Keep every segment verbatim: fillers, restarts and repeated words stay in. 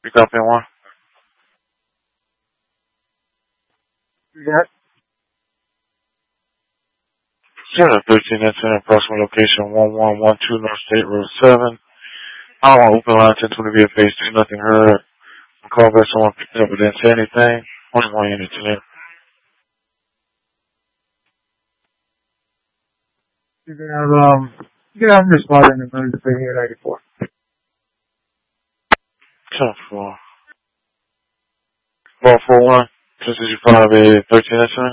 Pick up in one. Yeah. Center thirteen that's in approximate location one one one two North State Road seven. I want open line ten twenty via phase two, nothing heard. Call back someone picked up but didn't say anything. Only one unit today. You can have, um, you can have your spot in the room to here ninety-four. ten four. four four one. This is your five a thirteen incident.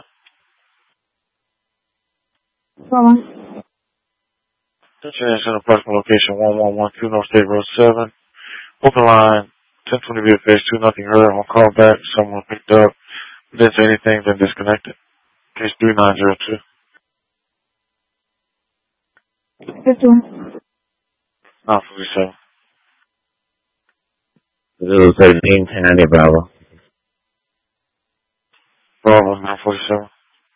Someone. thirteen incident approximate location one one one two North State Road seven. Open line ten twenty via phase two, nothing heard. On call back, someone picked up. Didn't say anything, then disconnected. Case three nine zero two. fifty-one. nine forty-seven. zero thirteen, Tandy Bravo. Bravo, nine forty-seven.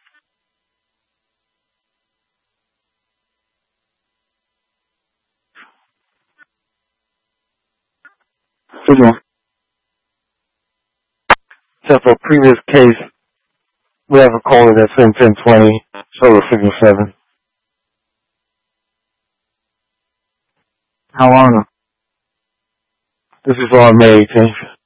fifty-one. Except for a previous case, we have a caller that's in ten twenty, solar signal seven. How long? This is on May eighteenth.